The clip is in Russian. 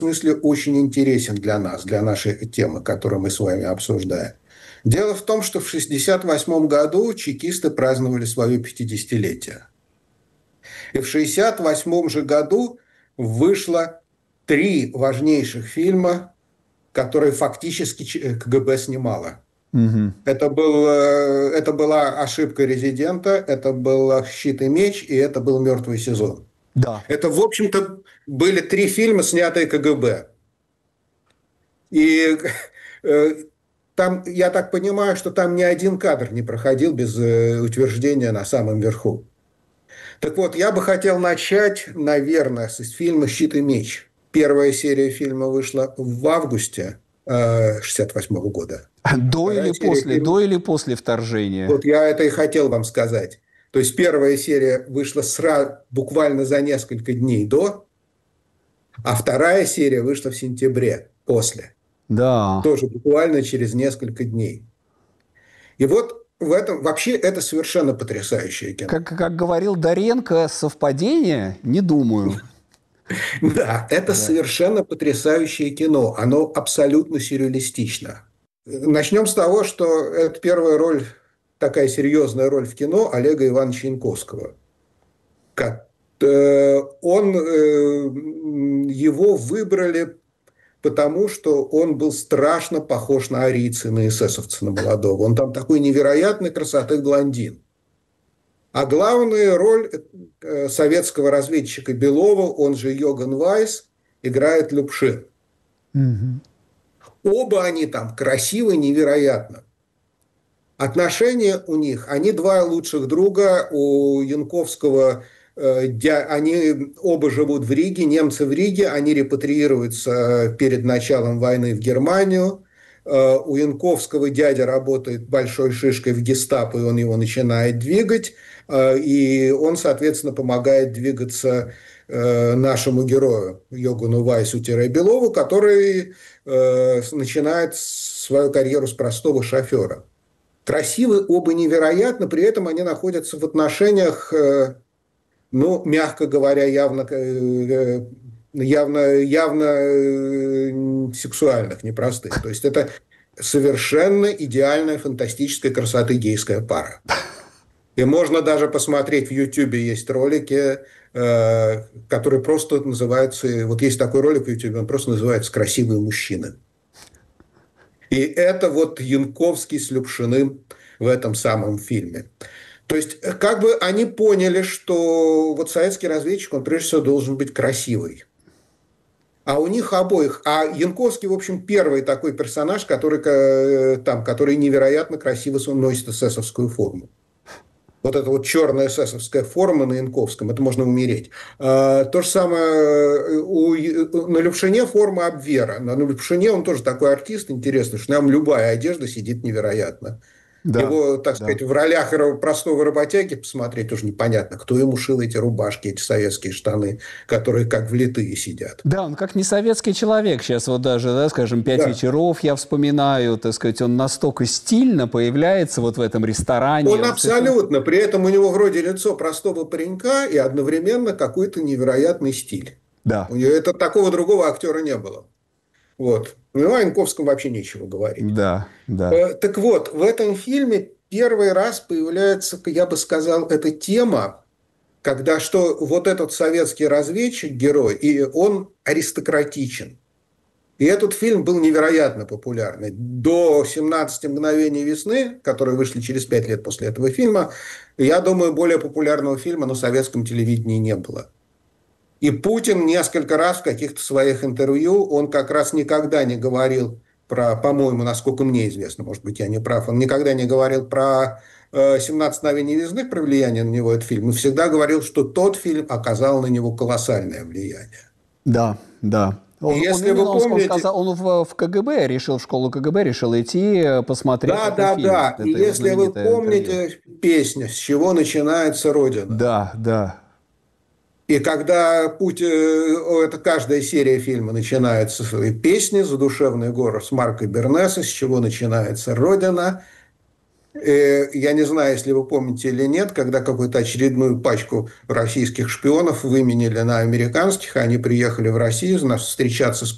смысле очень интересен для нас, для нашей темы, которую мы с вами обсуждаем. Дело в том, что в 1968 году чекисты праздновали свое 50-летие. И в 1968 же году вышло 3 важнейших фильма, которые фактически КГБ снимало. Угу. Это была «Ошибка резидента», это был «Щит и меч», и это был «Мертвый сезон». Да. Это, в общем-то, были 3 фильма, снятые КГБ. И там, я так понимаю, что там ни один кадр не проходил без утверждения на самом верху. Так вот, я бы хотел начать, наверное, с фильма «Щит и меч». Первая серия фильма вышла в августе 1968 года. До или после вторжения? Вот я это и хотел вам сказать. То есть первая серия вышла буквально за несколько дней до, а вторая серия вышла в сентябре после. Да. Тоже буквально через несколько дней. И вот в этом вообще это совершенно потрясающее кино. Как говорил Доренко, совпадение? Не думаю. Да, это совершенно потрясающее кино. Оно абсолютно сюрреалистично. Начнем с того, что это первая роль, такая серьезная роль в кино Олега Ивановича Янковского. Его выбрали потому, что он был страшно похож на арийца, на эсэсовца, на молодого. Он там такой невероятной красоты блондин. А главную роль советского разведчика Белова, он же Йоган Вайс, играет Любшин. Угу. Оба они там красивы невероятно. Отношения у них, они 2 лучших друга, у Янковского, они оба живут в Риге, немцы в Риге, они репатриируются перед началом войны в Германию. У Янковского дядя работает большой шишкой в гестапо, и он его начинает двигать, и он, соответственно, помогает двигаться нашему герою Йогану Вайсу-Белову, который начинает свою карьеру с простого шофера. Красивы оба невероятно, при этом они находятся в отношениях, ну, мягко говоря, явно сексуальных, непростых. То есть это совершенно идеальная, фантастическая красоты гейская пара. И можно даже посмотреть в Ютьюбе, есть ролики, которые просто называются, вот есть такой ролик в Ютьюбе, он просто называется «Красивые мужчины». И это вот Янковский с Любшиным в этом самом фильме. То есть, как бы они поняли, что вот советский разведчик, он прежде всего должен быть красивый. А у них обоих... А Янковский, в общем, первый такой персонаж, который невероятно красиво носит эсэсовскую форму. Вот эта вот черная эсэсовская форма на Янковском, это можно умереть. То же самое на Любшине форма Абвера. На Любшине он тоже такой артист интересный, что нам любая одежда сидит невероятно. Да, его, так сказать, в ролях простого работяги посмотреть тоже непонятно, кто ему шил эти рубашки, эти советские штаны, которые как влитые сидят. Да, он как не советский человек. Сейчас вот даже, да, скажем, «Пять вечеров» я вспоминаю, так сказать, он настолько стильно появляется вот в этом ресторане. Он абсолютно, при этом у него вроде лицо простого паренька и одновременно какой-то невероятный стиль. Да. Это такого другого актера не было. Вот. Ну, о Янковском вообще нечего говорить. Да, да. Так вот, в этом фильме первый раз появляется, я бы сказал, эта тема, когда что вот этот советский разведчик, герой, и он аристократичен. И этот фильм был невероятно популярный. До «17 мгновений весны», которые вышли через 5 лет после этого фильма, я думаю, более популярного фильма на советском телевидении не было. И Путин несколько раз в каких-то своих интервью, он как раз никогда не говорил про, по-моему, насколько мне известно, может быть, я не прав, он никогда не говорил про «17 мгновений весны», про влияние на него этот фильм, и всегда говорил, что тот фильм оказал на него колоссальное влияние. Да, да. Он в КГБ решил, в школу КГБ решил идти посмотреть этот фильм. Да. И если вы помните песню «С чего начинается Родина». Да, да. И когда это каждая серия фильма начинается с своей песни «Задушевный город» с Марко Бернеса, «С чего начинается Родина». Я не знаю, если вы помните или нет, когда какую-то очередную пачку российских шпионов выменили на американских, они приехали в Россию встречаться с